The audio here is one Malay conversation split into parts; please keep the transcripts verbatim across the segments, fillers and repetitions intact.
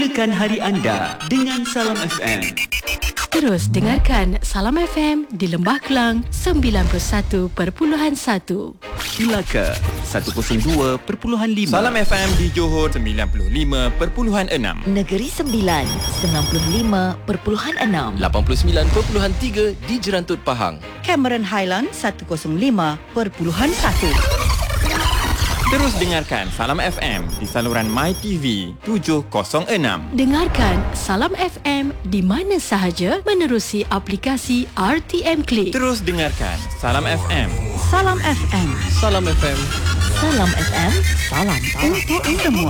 Mulakan hari anda dengan Salam F M. Terus dengarkan Salam F M di Lembah Kelang sembilan puluh satu perpuluhan satu, Melaka seratus dua perpuluhan lima, Salam F M di Johor sembilan puluh lima perpuluhan enam, Negeri Sembilan sembilan puluh lima perpuluhan enam, lapan puluh sembilan perpuluhan tiga di Jerantut Pahang, Cameron Highland seratus lima perpuluhan satu. Terus dengarkan Salam F M di saluran MyTV tujuh kosong enam. Dengarkan Salam F M di mana sahaja menerusi aplikasi R T M Click. Terus dengarkan Salam F M. Salam F M. Salam F M. Salam F M. Salam Untuk semua.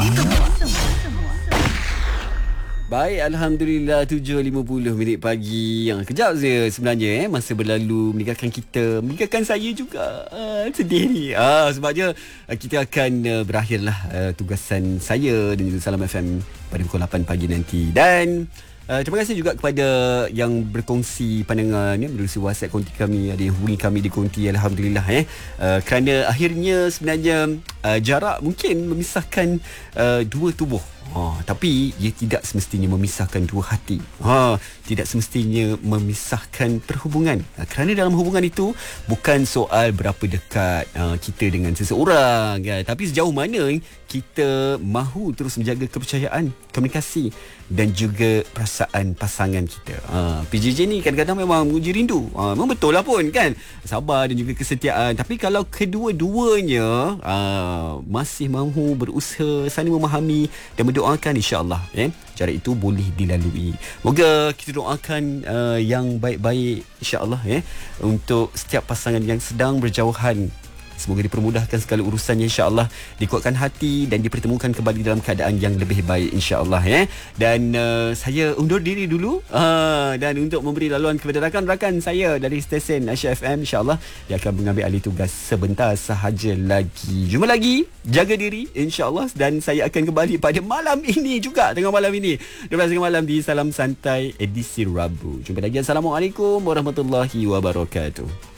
Baik, Alhamdulillah tujuh lima puluh minit pagi. Yang kejap je sebenarnya eh masa berlalu meninggalkan kita, meninggalkan saya juga. Uh, sedih ni. Ah uh, sebabnya uh, kita akan uh, berakhirlah uh, tugasan saya dan juga Salam F M pada pukul lapan pagi nanti. Dan Uh, terima kasih juga kepada yang berkongsi pandangan ya, melalui WhatsApp konti kami, ada yang hubungi kami di konti. Alhamdulillah eh uh, kerana akhirnya sebenarnya uh, jarak mungkin memisahkan uh, dua tubuh. Ha, tapi ia tidak semestinya memisahkan dua hati. Ha, tidak semestinya memisahkan perhubungan. Ha, kerana dalam hubungan itu bukan soal berapa dekat uh, kita dengan seseorang, ya, tapi sejauh mana kita mahu terus menjaga kepercayaan, komunikasi dan juga perasaan pasangan kita. Ha, P J J ni kadang-kadang memang menguji rindu. Ha, memang betul lah pun kan. Sabar dan juga kesetiaan. Tapi kalau kedua-duanya uh, masih mahu berusaha saling memahami dan doakan, insya-Allah eh jarak itu boleh dilalui. Moga kita doakan uh, yang baik-baik, insya-Allah eh untuk setiap pasangan yang sedang berjauhan. Semoga dipermudahkan segala urusannya, insya-Allah, dikuatkan hati dan dipertemukan kembali dalam keadaan yang lebih baik, insya-Allah eh. Dan uh, saya undur diri dulu uh, dan untuk memberi laluan kepada rakan-rakan saya dari stesen Aisyah F M, insya-Allah dia akan mengambil alih tugas sebentar sahaja lagi. Jumpa lagi, jaga diri, insya-Allah, dan saya akan kembali pada malam ini juga, tengah malam ini dua belas tengah malam di Salam Santai edisi Rabu. Jumpa lagi. Assalamualaikum warahmatullahi wabarakatuh.